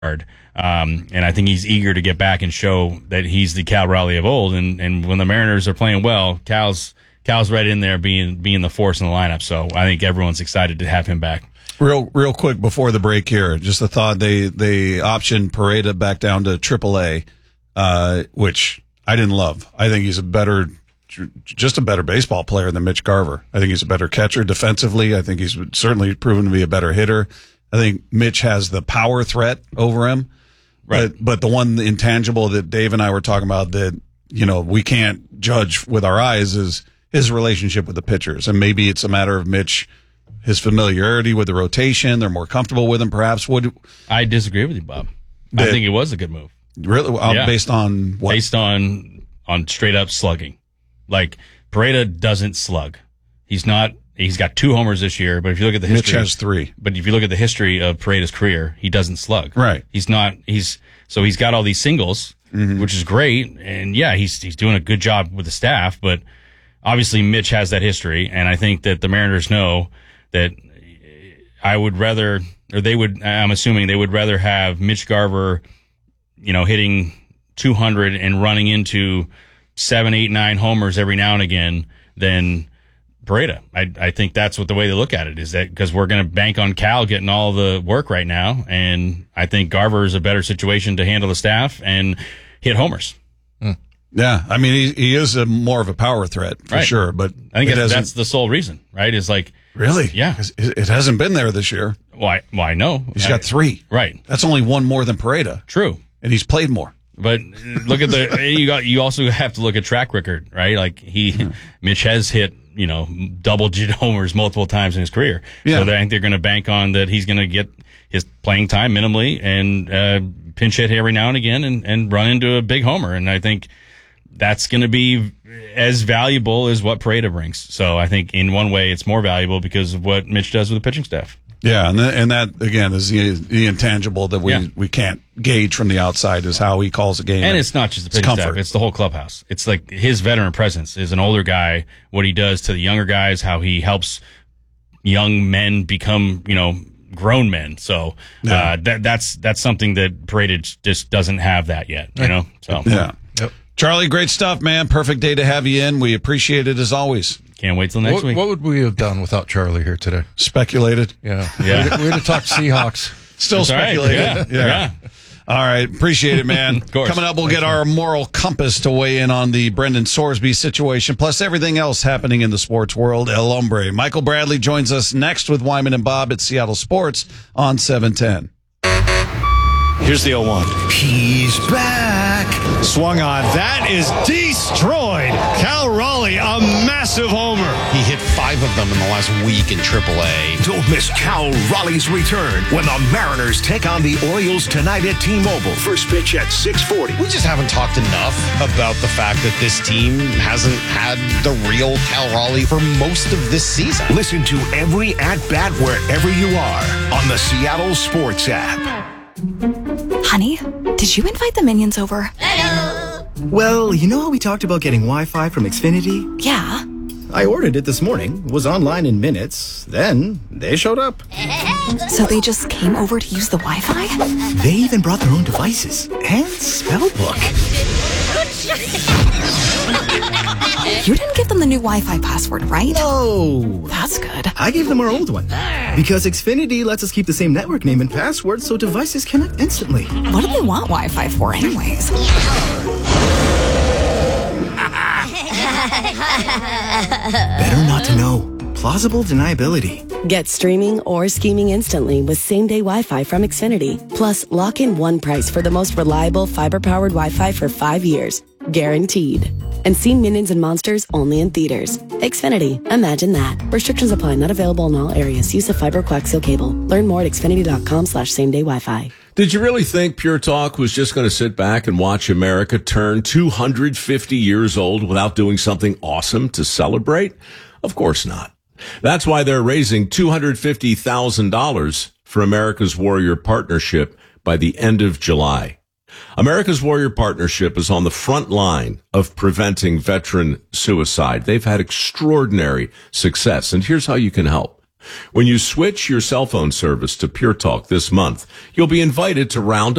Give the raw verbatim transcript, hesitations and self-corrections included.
Um, and I think he's eager to get back and show that he's the Cal Raleigh of old. And, and when the Mariners are playing well, Cal's Cal's right in there being being the force in the lineup. So I think everyone's excited to have him back. Real real quick before the break here, just a thought. They they optioned Pareda back down to triple A, uh, which I didn't love. I think he's a better, just a better baseball player than Mitch Garver. I think he's a better catcher defensively. I think he's certainly proven to be a better hitter. I think Mitch has the power threat over him. Right. But, but the one intangible that Dave and I were talking about that, you know, we can't judge with our eyes is his relationship with the pitchers. And maybe it's a matter of Mitch, his familiarity with the rotation. They're more comfortable with him, perhaps. Would I disagree with you, Bob. I think it was a good move. Really? Uh, yeah. Based on what? Based on, on straight up slugging. Like, Pareda doesn't slug. He's not. He's got two homers this year, but if you look at the history, Mitch has three. But if you look at the history of Pareda's career, he doesn't slug. Right. He's not. He's so he's got all these singles, mm-hmm. which is great, and yeah, he's he's doing a good job with the staff. But obviously, Mitch has that history, and I think that the Mariners know that. I would rather, or they would. I'm assuming they would rather have Mitch Garver, you know, hitting two hundred and running into seven, eight, nine homers every now and again than Pareda. I, I think that's what the way they look at it is that because we're going to bank on Cal getting all the work right now. And I think Garver is a better situation to handle the staff and hit homers. Mm. Yeah. I mean, he, he is a more of a power threat for right. sure, but I think that's, that's the sole reason, right? Is like, really? Yeah. It hasn't been there this year. Well, I, well, I know. He's I, got three. Right. That's only one more than Pareda. True. And he's played more. But look at the, you got, you also have to look at track record, right? Like he, yeah. Mitch has hit, you know, double digit homers multiple times in his career. Yeah. So I think they're going to bank on that he's going to get his playing time minimally and, uh, pinch hit every now and again and, and run into a big homer. And I think that's going to be as valuable as what Pareda brings. So I think in one way it's more valuable because of what Mitch does with the pitching staff. Yeah, and, th- and that, again, is the, the intangible that we, yeah. we can't gauge from the outside is how he calls a game. And it's not just the pitching staff, it's the whole clubhouse. It's like his veteran presence is an older guy, what he does to the younger guys, how he helps young men become, you know, grown men. So yeah. uh, that that's that's something that Pareda just doesn't have that yet, you know? So yeah. Yep. Charlie, great stuff, man. Perfect day to have you in. We appreciate it as always. Can't wait till next what, week. What would we have done without Charlie here today? Speculated. Yeah. Yeah. We would have talked Seahawks. Still That's speculated. Right. Yeah. yeah. yeah. All right. Appreciate it, man. Of course. Coming up, we'll get our moral compass to weigh in on the Brendan Sorsby situation, plus everything else happening in the sports world. El Hombre. Michael Bradley joins us next with Wyman and Bob at Seattle Sports on seven ten. Here's the oh one. He's back. Swung on. That is destroyed. Cal Raleigh, a massive homer. He hit five of them in the last week in triple A. Don't miss Cal Raleigh's return when the Mariners take on the Orioles tonight at T-Mobile. First pitch at six forty. We just haven't talked enough about the fact that this team hasn't had the real Cal Raleigh for most of this season. Listen to every at-bat wherever you are on the Seattle Sports app. Honey, did you invite the minions over? Hello. Well, you know how we talked about getting Wi-Fi from Xfinity? Yeah. I ordered it this morning, was online in minutes, then they showed up. So they just came over to use the Wi-Fi? They even brought their own devices and spellbook. You didn't give them the new Wi-Fi password, right? No. That's good. I gave them our old one. Because Xfinity lets us keep the same network name and password so devices connect instantly. What do they want Wi-Fi for anyways? Better not to know. Plausible deniability. Get streaming or scheming instantly with same-day Wi-Fi from Xfinity. Plus, lock in one price for the most reliable fiber-powered Wi-Fi for five years. Guaranteed. And see Minions and Monsters only in theaters. Xfinity. Imagine that. Restrictions apply. Not available in all areas. Use of fiber coaxial cable. Learn more at xfinity.com slash same-day Wi-Fi. Did you really think Pure Talk was just going to sit back and watch America turn two hundred fifty years old without doing something awesome to celebrate? Of course not. That's why they're raising two hundred fifty thousand dollars for America's Warrior Partnership by the end of July. America's Warrior Partnership is on the front line of preventing veteran suicide. They've had extraordinary success, and here's how you can help. When you switch your cell phone service to Pure Talk this month, you'll be invited to round